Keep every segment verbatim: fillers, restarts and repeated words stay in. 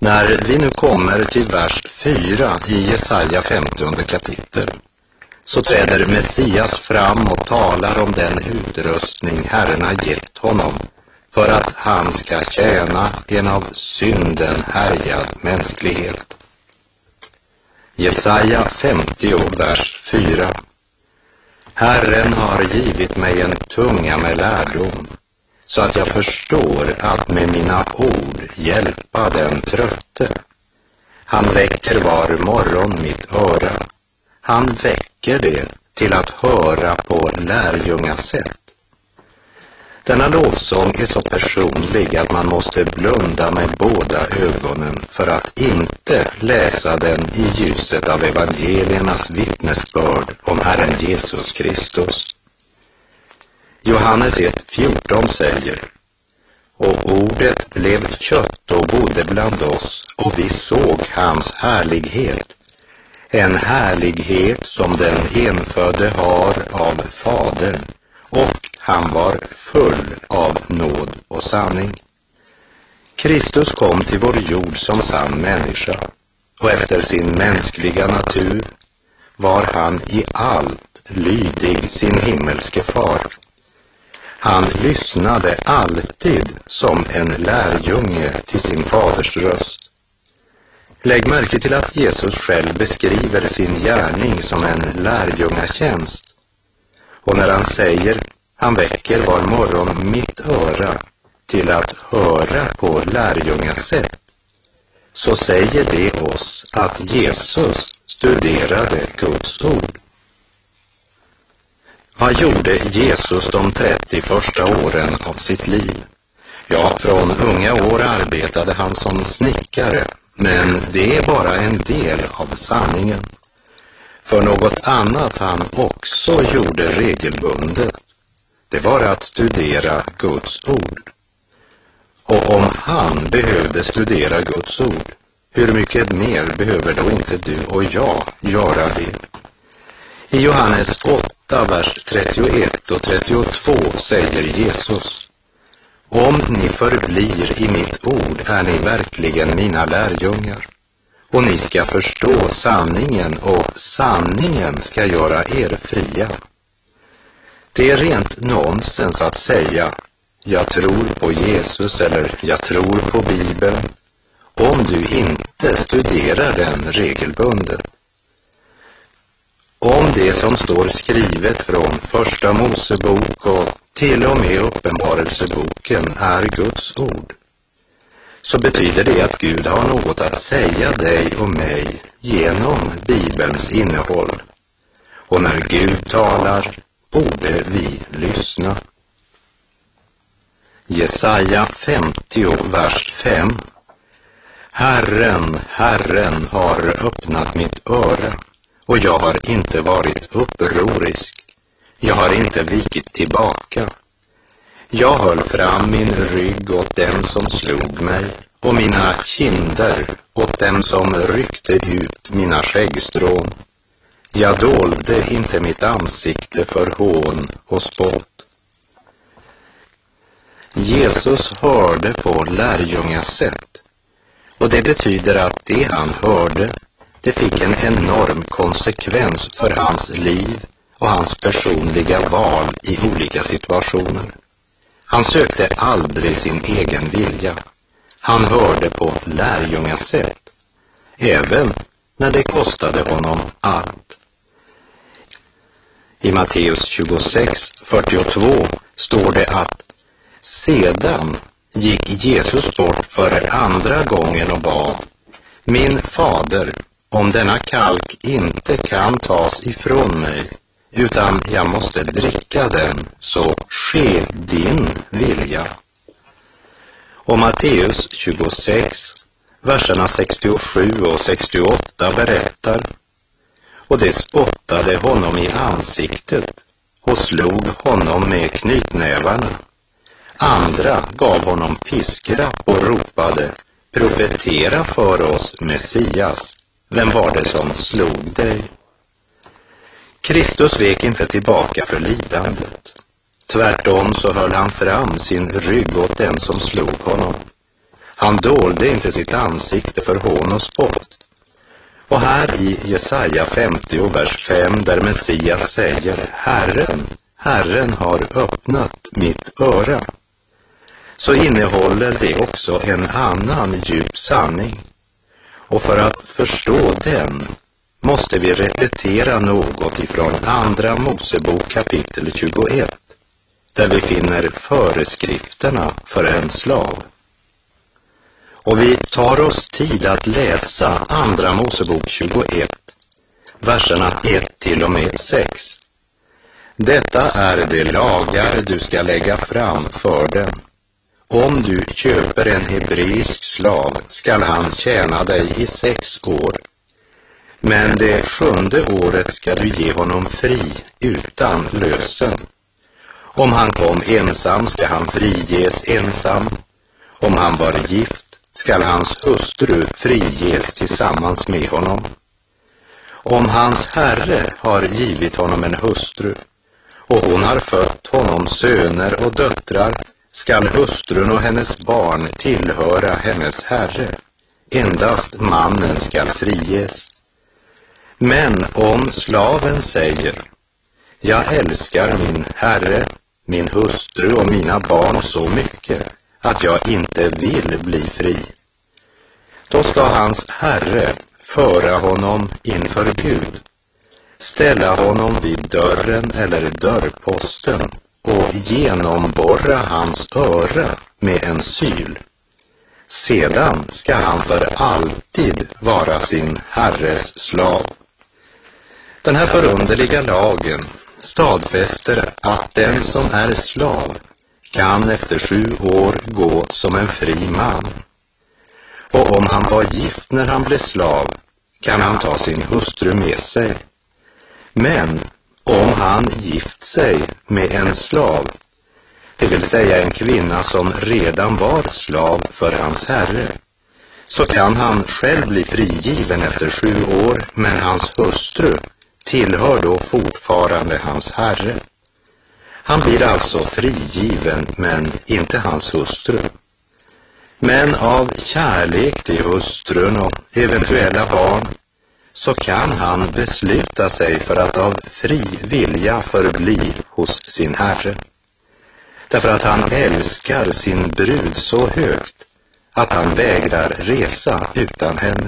När vi nu kommer till vers fyra i Jesaja femtionde kapitel, så träder Messias fram och talar om den utrustning Herren har gett honom för att han ska tjäna en av synden härjad mänsklighet. Jesaja femtio, vers fyra. Herren har givit mig en tunga med lärdom, så att jag förstår att med mina ord hjälpa den trötte. Han väcker var morgon mitt öra. Han väcker det till att höra på lärjungas sätt. Denna lovsång är så personlig att man måste blunda med båda ögonen för att inte läsa den i ljuset av evangeliernas vittnesbörd om Herren Jesus Kristus. Johannes ett fjorton säger: och ordet blev kött och bodde bland oss, och vi såg hans härlighet. En härlighet som den enfödde har av Fadern, och han var full av nåd och sanning. Kristus kom till vår jord som sann människa, och efter sin mänskliga natur var han i allt lydig sin himmelske far. Han lyssnade alltid som en lärjunge till sin faders röst. Lägg märke till att Jesus själv beskriver sin gärning som en lärjungatjänst. Och när han säger han väcker var morgon mitt öra till att höra på lärjungas sätt, så säger det oss att Jesus studerade Guds ord. Vad gjorde Jesus de trettio första åren av sitt liv? Ja, från unga år arbetade han som snickare, men det är bara en del av sanningen. För något annat han också gjorde regelbundet, det var att studera Guds ord. Och om han behövde studera Guds ord, hur mycket mer behöver då inte du och jag göra det? I Johannes åtta, vers trettioett och trettiotvå säger Jesus: om ni förblir i mitt ord är ni verkligen mina lärjungar, och ni ska förstå sanningen, och sanningen ska göra er fria. Det är rent nonsens att säga jag tror på Jesus eller jag tror på Bibeln om du inte studerar den regelbundet. Om det som står skrivet från första Mosebok och till och med uppenbarelseboken är Guds ord, så betyder det att Gud har något att säga dig och mig genom Bibelns innehåll. Och när Gud talar borde vi lyssna. Jesaja femtio, vers fem. Herren, Herren har öppnat mitt öra, och jag har inte varit upprorisk. Jag har inte vikit tillbaka. Jag höll fram min rygg åt den som slog mig, och mina kinder åt dem som ryckte ut mina skäggstrån. Jag dolde inte mitt ansikte för hån och spott. Jesus hörde på lärjungas sätt, och det betyder att det han hörde, det fick en enorm konsekvens för hans liv och hans personliga val i olika situationer. Han sökte aldrig sin egen vilja. Han hörde på lärjungas sätt, även när det kostade honom allt. I Matteus tjugosex, fyrtiotvå står det att sedan gick Jesus bort för andra gången och bad: min fader, om denna kalk inte kan tas ifrån mig, utan jag måste dricka den, så ske din vilja. Och Matteus tjugosex, verserna sextiosju och sextioåtta berättar: och det spottade honom i ansiktet och slog honom med knytnävarna. Andra gav honom piskrapp och ropade: profetera för oss, Messias, vem var det som slog dig? Kristus vek inte tillbaka för lidandet. Tvärtom så höll han fram sin rygg åt dem som slog honom. Han Han dolde inte sitt ansikte för hån och spott. Och här i Jesaja femtio, vers fem, där Messias säger: Herren, Herren har öppnat mitt öra, så innehåller det också en annan djup sanning. Och för att förstå den måste vi repetera något ifrån Andra Mosebok kapitel tjugoett, där vi finner föreskrifterna för en slav. Och vi tar oss tid att läsa Andra Mosebok tjugoett, verserna ett till och med sex. Detta är de lagar du ska lägga fram för den. Om du köper en hebreisk slav skall han tjäna dig i sex år. Men det sjunde året ska du ge honom fri utan lösen. Om han kom ensam ska han friges ensam. Om han var gift skall hans hustru friges tillsammans med honom. Om hans herre har givit honom en hustru och hon har fött honom söner och döttrar, skall hustrun och hennes barn tillhöra hennes herre. Endast mannen skall friges. Men om slaven säger: Jag älskar min herre, min hustru och mina barn så mycket att jag inte vill bli fri, då ska hans herre föra honom inför Gud, ställa honom vid dörren eller dörrposten och genomborra hans öra med en syl. Sedan ska han för alltid vara sin herres slav. Den här förunderliga lagen stadfäster att den som är slav kan efter sju år gå som en fri man. Och om han var gift när han blev slav kan han ta sin hustru med sig. Men om han gift sig med en slav, det vill säga en kvinna som redan var slav för hans herre, så kan han själv bli frigiven efter sju år, men hans hustru tillhör då fortfarande hans herre. Han blir alltså frigiven, men inte hans hustru. Men av kärlek till hustrun och eventuella barn så kan han besluta sig för att av fri vilja förbli hos sin herre. Därför att han älskar sin brud så högt att han vägrar resa utan henne.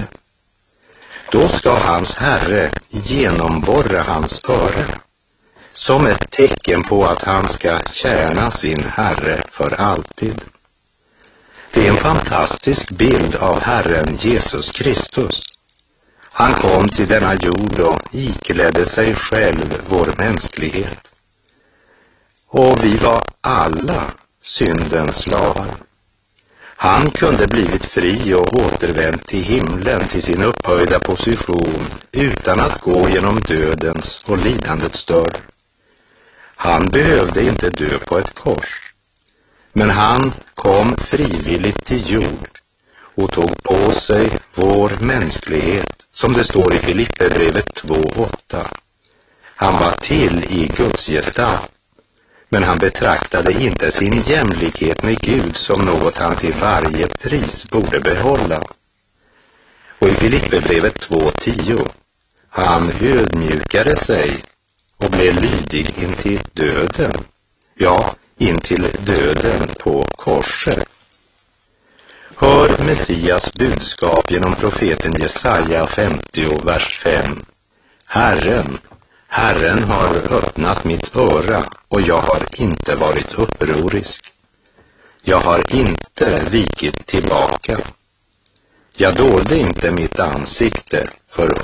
Då ska hans herre genomborra hans öra, som ett tecken på att han ska tjäna sin herre för alltid. Det är en fantastisk bild av Herren Jesus Kristus. Han kom till denna jord och iklädde sig själv vår mänsklighet. Och vi var alla syndens slavar. Han kunde blivit fri och återvänt till himlen, till sin upphöjda position, utan att gå genom dödens och lidandets dörr. Han behövde inte dö på ett kors, men han kom frivilligt till jord och tog på sig vår mänsklighet, som det står i Filipperbrevet två åtta. Han var till i Guds gestalt, men han betraktade inte sin jämlikhet med Gud som något han till varje pris borde behålla. Och i Filipperbrevet två tio, han ödmjukade sig och blev lydig intill döden, ja, intill döden på korset. Hör Messias budskap genom profeten Jesaja femtio, vers fem. Herren, Herren har öppnat mitt öra och jag har inte varit upprorisk. Jag har inte vikit tillbaka. Jag dolde inte mitt ansikte för